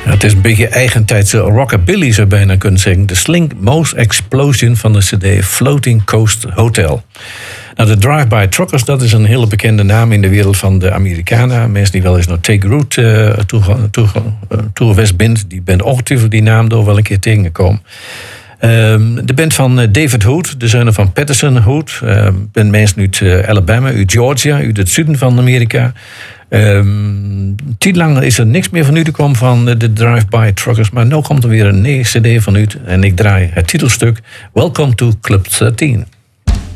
Het is een beetje eigentijdse rockabilly, zou je bijna kunnen zeggen. De Slink Most Explosion van de CD Floating Coast Hotel. Nou, de Drive-By Truckers, dat is een hele bekende naam in de wereld van de Amerikanen. Mensen die wel eens naar Take Route toegeweest bent, die bent ongetwijfeld die naam door wel een keer tegengekomen. De band van David Hood, de zoon van Patterson Hood. Bent mensen uit Alabama, uit Georgia, uit het zuiden van Amerika. Tijd lang is er niks meer van u te komen van de Drive-By Truckers. Maar nu komt er weer een nieuwe CD van u. En ik draai het titelstuk Welcome to Club 13.